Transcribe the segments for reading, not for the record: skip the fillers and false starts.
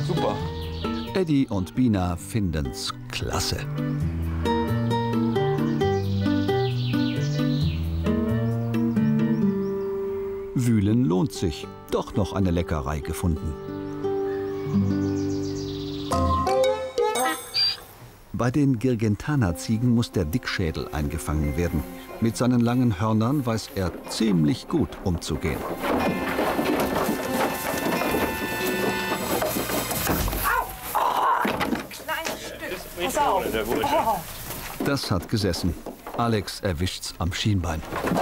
Super. Eddie und Bina finden's klasse. Wühlen lohnt sich. Doch noch eine Leckerei gefunden. Bei den Girgentana-Ziegen muss der Dickschädel eingefangen werden. Mit seinen langen Hörnern weiß er ziemlich gut umzugehen. Pass auf. Das hat gesessen. Alex erwischt's am Schienbein.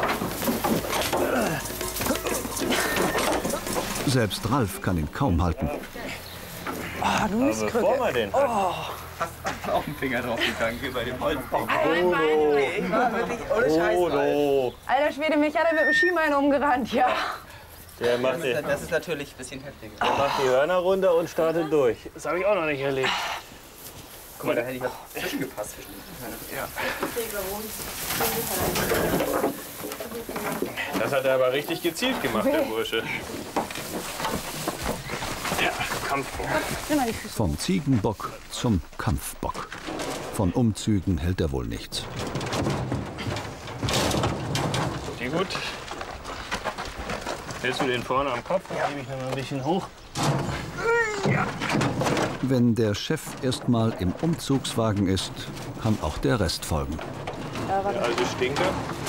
Selbst Ralf kann ihn kaum halten. Du bist Bevor wir den hast auch einen Finger drauf gegangen, wie bei dem Holzding. Ich war wirklich ohne Scheiß. Alter Schwede, mich hat er mit dem Schienbein umgerannt, ja. Der macht Das ist natürlich ein bisschen heftig. der macht die Hörner runter und startet durch. Das habe ich auch noch nicht erlebt. Guck mal, da hätte ich was zwischengepasst. Das hat er aber richtig gezielt gemacht, der Bursche. Ja, Kampfbock. Vom Ziegenbock zum Kampfbock. Von Umzügen hält er wohl nichts. Die gut. Hältst du den vorne am Kopf? Ja. Nehme ich noch mal ein bisschen hoch. Wenn der Chef erstmal im Umzugswagen ist, kann auch der Rest folgen. Der alte Stinker.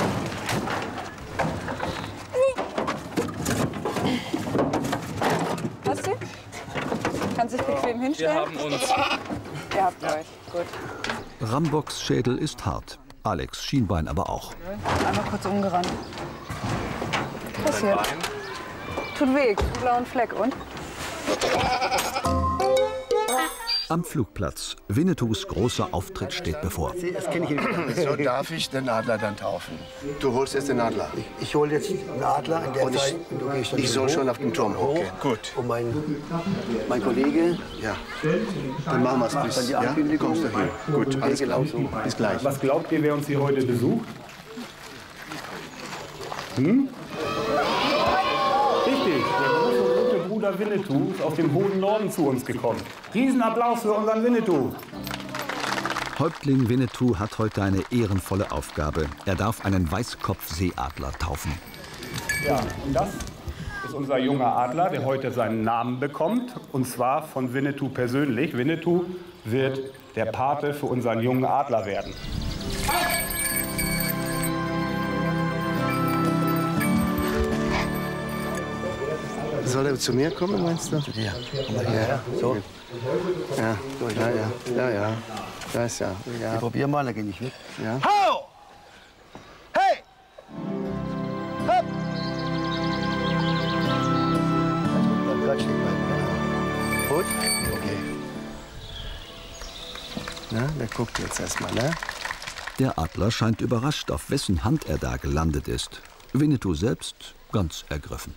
Hast du? Kannst dich bequem hinstellen? Wir haben uns. Ihr habt euch. Gut. Rambocks Schädel ist hart. Alex Schienbein aber auch. Einmal kurz umgerannt. Passiert. Tut weh, blauen Fleck und? Am Flugplatz. Winnetous großer Auftritt steht bevor. Das kenne ich nicht. So darf ich den Adler dann taufen. Du holst jetzt den Adler. Ich hole jetzt einen Adler in der Und Zeit. Und du gehst dann ich soll hoch. schon auf den Turm hoch. Okay. Gut. Und mein Kollege, Ja. Dann machen wir es bis. dann die Ja? Ankündigung. Kommst du hin. Gut, alles klar. genau so. Bis gleich. Was glaubt ihr, wer uns hier heute besucht? Richtig, der große rote Bruder Winnetou ist aus dem hohen Norden zu uns gekommen. Riesenapplaus für unseren Winnetou. Häuptling Winnetou hat heute eine ehrenvolle Aufgabe. Er darf einen Weißkopfseeadler taufen. Ja, und das ist unser junger Adler, der heute seinen Namen bekommt. Und zwar von Winnetou persönlich. Winnetou wird der Pate für unseren jungen Adler werden. Soll er zu mir kommen, meinst du? Ja, komm mal her. So. Ja, ja. Da ist ja. Ich probier mal, dann gehe ich mit. Ja. Hau! Hey! Hopp! Dann klatsch dich mal. Gut? Okay. Na, der guckt jetzt erstmal, ne? Der Adler scheint überrascht, auf wessen Hand er da gelandet ist. Winnetou selbst ganz ergriffen.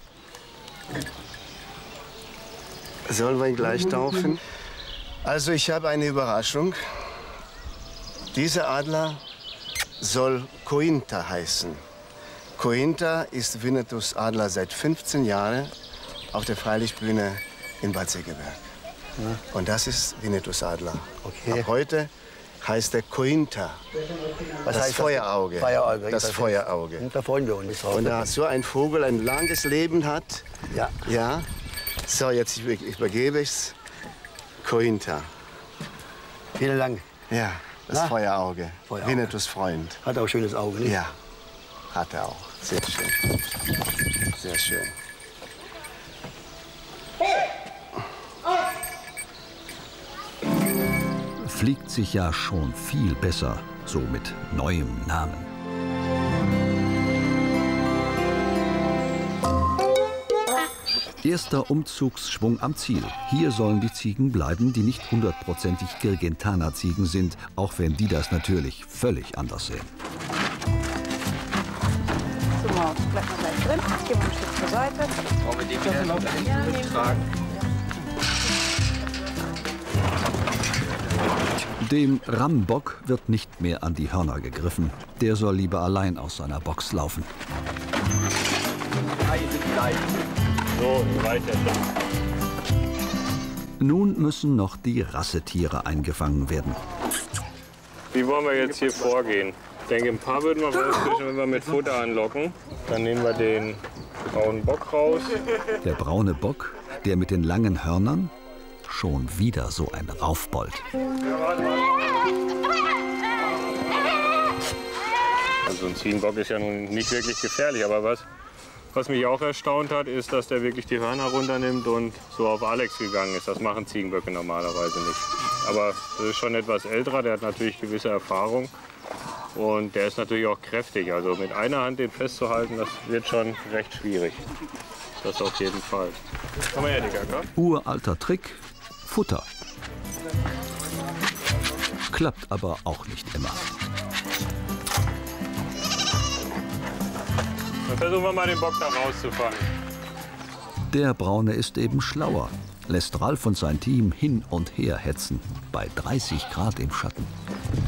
Sollen wir ihn gleich taufen? Also, ich habe eine Überraschung. Dieser Adler soll Cointa heißen. Cointa ist Winnetous Adler seit 15 Jahren auf der Freilichtbühne in Bad Segeberg. Und das ist Winnetous Adler. Okay. Ab heute heißt er Cointa. Was Das heißt Feuerauge. Feuerauge. Das Feuerauge. Und da freuen wir uns drauf. Und da so ein Vogel ein langes Leben hat. Ja. Ja. So, jetzt übergebe ich's. Cointa. Vielen Dank. Ja, das Na? Feuerauge. Feuerauge. Winnetous Freund. Hat auch ein schönes Auge, nicht? Ja, hat er auch. Sehr schön. Sehr schön. Fliegt sich ja schon viel besser, so mit neuem Namen. Erster Umzugsschwung am Ziel. Hier sollen die Ziegen bleiben, die nicht 100%ig Girgentana-Ziegen sind, auch wenn die das natürlich völlig anders sehen. So, Maus, bleib mal gleich drin. Jetzt gehen wir ein Stück zur Seite. Wollen wir die wieder dahin tragen? Dem Rambock wird nicht mehr an die Hörner gegriffen. Der soll lieber allein aus seiner Box laufen. So, weiter. Nun müssen noch die Rassetiere eingefangen werden. Wie wollen wir jetzt hier vorgehen? Ich denke, ein paar würden wir rauskriegen, wenn wir mit Futter anlocken. Dann nehmen wir den braunen Bock raus. Der braune Bock, der mit den langen Hörnern, schon wieder so ein Raufbold. Also ein Ziegenbock ist ja nun nicht wirklich gefährlich, aber was mich auch erstaunt hat, ist, dass der wirklich die Hörner runternimmt und so auf Alex gegangen ist. Das machen Ziegenböcke normalerweise nicht. Aber das ist schon etwas älterer, der hat natürlich gewisse Erfahrung und der ist natürlich auch kräftig. Also mit einer Hand den festzuhalten, das wird schon recht schwierig. Das auf jeden Fall. Komm mal her, Digga, komm. Uralter Trick, Futter. Klappt aber auch nicht immer. Dann versuchen wir mal, den Bock da rauszufangen. Der Braune ist eben schlauer, lässt Ralf und sein Team hin und her hetzen, bei 30 Grad im Schatten.